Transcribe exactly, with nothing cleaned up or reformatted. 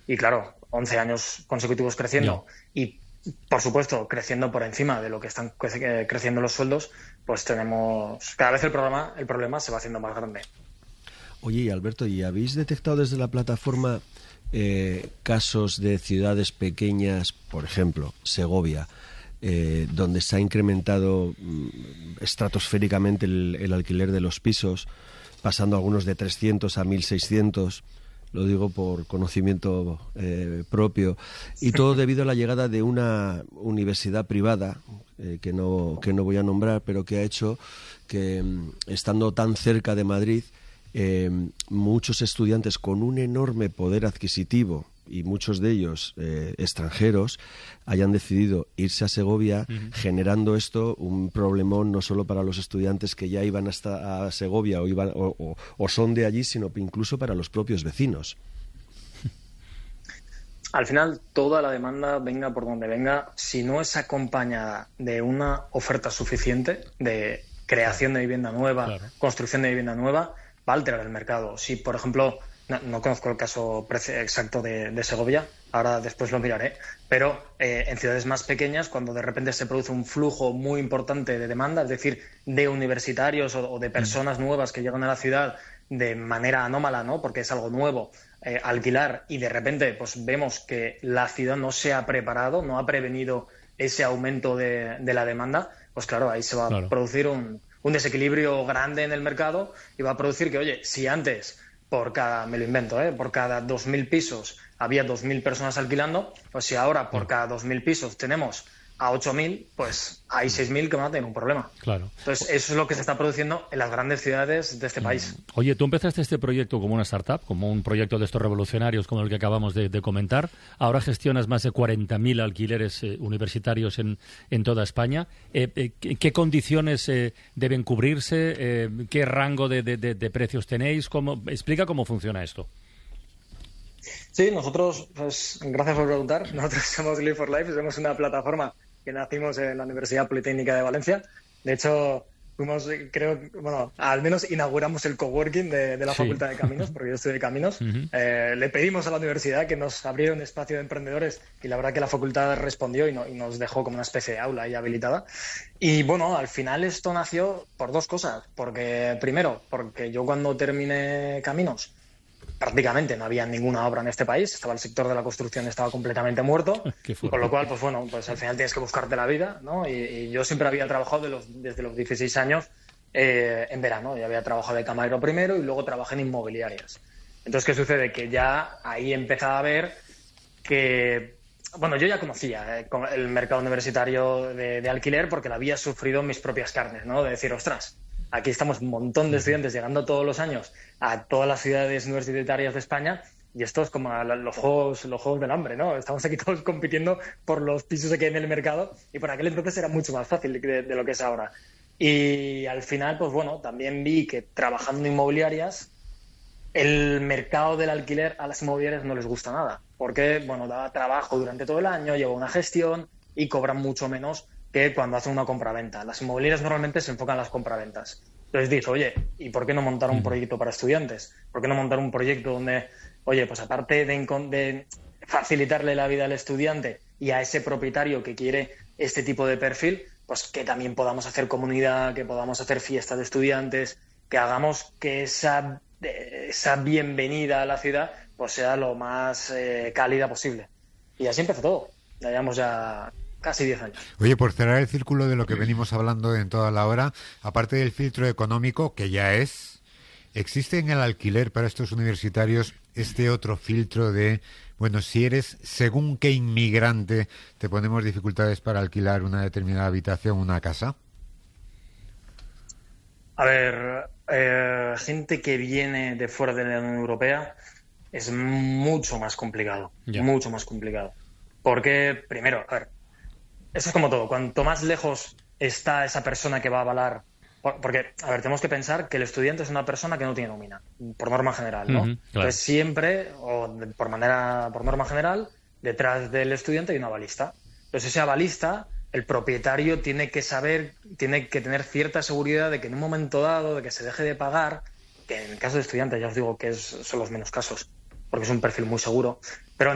Y claro, once años consecutivos creciendo no. y, por supuesto, creciendo por encima de lo que están cre- creciendo los sueldos, pues tenemos... Cada vez el problema, el problema se va haciendo más grande. Oye, y Alberto, ¿y habéis detectado desde la plataforma eh, casos de ciudades pequeñas, por ejemplo, Segovia, eh, donde se ha incrementado mm, estratosféricamente el, el alquiler de los pisos, pasando algunos de trescientos a mil seiscientos? Lo digo por conocimiento eh, propio, y todo debido a la llegada de una universidad privada, eh, que no, que no voy a nombrar, pero que ha hecho que, estando tan cerca de Madrid, eh, muchos estudiantes con un enorme poder adquisitivo, y muchos de ellos eh, extranjeros, hayan decidido irse a Segovia, uh-huh. generando esto un problemón no solo para los estudiantes que ya iban hasta a Segovia o, iban, o, o, o son de allí, sino incluso para los propios vecinos. Al final, toda la demanda, venga por donde venga, si no es acompañada de una oferta suficiente de creación de vivienda nueva, claro. construcción de vivienda nueva, va a alterar el mercado. Si, por ejemplo... No, no conozco el caso exacto de, de Segovia, ahora después lo miraré, pero eh, en ciudades más pequeñas, cuando de repente se produce un flujo muy importante de demanda, es decir, de universitarios o, o de personas nuevas que llegan a la ciudad de manera anómala, ¿no? Porque es algo nuevo, eh, alquilar, y de repente pues vemos que la ciudad no se ha preparado, no ha prevenido ese aumento de, de la demanda, pues claro, ahí se va claro. a producir un, un desequilibrio grande en el mercado y va a producir que, oye, si antes... por cada, me lo invento, ¿eh? por cada dos mil pisos había dos mil personas alquilando, pues si ahora por cada dos mil pisos tenemos a ocho mil, pues hay seis mil que van a tener un problema. Claro. Entonces, eso es lo que se está produciendo en las grandes ciudades de este país. Oye, tú empezaste este proyecto como una startup, como un proyecto de estos revolucionarios como el que acabamos de, de comentar. Ahora gestionas más de cuarenta mil alquileres eh, universitarios en, en toda España. Eh, eh, ¿qué, ¿Qué condiciones eh, deben cubrirse? Eh, ¿Qué rango de, de, de, de precios tenéis? ¿Cómo, explica cómo funciona esto. Sí, nosotros, pues, gracias por preguntar. Nosotros somos Live for Life, somos una plataforma que nacimos en la Universidad Politécnica de Valencia. De hecho, fuimos, creo, bueno, al menos inauguramos el coworking de, de la sí. Facultad de Caminos, porque yo estudié Caminos. Uh-huh. Eh, le pedimos a la universidad que nos abriera un espacio de emprendedores y la verdad que la facultad respondió y, no, y nos dejó como una especie de aula ahí habilitada. Y bueno, al final esto nació por dos cosas. Porque, primero, porque yo cuando terminé Caminos, prácticamente no había ninguna obra en este país, estaba el sector de la construcción estaba completamente muerto, con lo cual, pues bueno, pues al final tienes que buscarte la vida, ¿no? Y, y yo siempre había trabajado de los, desde los dieciséis años eh, en verano, yo había trabajado de camarero primero y luego trabajé en inmobiliarias. Entonces, ¿qué sucede? Que ya ahí empezaba a ver que, bueno, yo ya conocía eh, el mercado universitario de, de alquiler porque lo había sufrido en mis propias carnes, ¿no? De decir, ostras, aquí estamos un montón de estudiantes llegando todos los años a todas las ciudades universitarias de España y esto es como los juegos, los juegos del hambre, ¿no? Estamos aquí todos compitiendo por los pisos que hay en el mercado y por aquel entonces era mucho más fácil de, de lo que es ahora. Y al final, pues bueno, también vi que trabajando en inmobiliarias, el mercado del alquiler a las inmobiliarias no les gusta nada porque, bueno, da trabajo durante todo el año, lleva una gestión y cobran mucho menos que cuando hacen una compraventa. Las inmobiliarias normalmente se enfocan en las compraventas. Entonces dices, oye, ¿y por qué no montar un proyecto para estudiantes? ¿Por qué no montar un proyecto donde, oye, pues aparte de, de facilitarle la vida al estudiante y a ese propietario que quiere este tipo de perfil, pues que también podamos hacer comunidad, que podamos hacer fiestas de estudiantes, que hagamos que esa, esa bienvenida a la ciudad pues sea lo más eh, cálida posible. Y así empezó todo. Ya llevamos ya casi diez años. Oye, por cerrar el círculo de lo que venimos hablando en toda la hora, aparte del filtro económico, que ya es, ¿existe en el alquiler para estos universitarios este otro filtro de, bueno, si eres según qué inmigrante, te ponemos dificultades para alquilar una determinada habitación, una casa? A ver, eh, gente que viene de fuera de la Unión Europea es mucho más complicado, yeah. mucho más complicado. Porque, primero, a ver, eso es como todo. Cuanto más lejos está esa persona que va a avalar... Porque, a ver, tenemos que pensar que el estudiante es una persona que no tiene nómina, por norma general, ¿no? Uh-huh, claro. Entonces, siempre, o de, por manera, por norma general, detrás del estudiante hay un avalista. Entonces, ese avalista, el propietario tiene que saber, tiene que tener cierta seguridad de que en un momento dado, de que se deje de pagar, que en el caso de estudiantes ya os digo que es, son los menos casos, porque es un perfil muy seguro,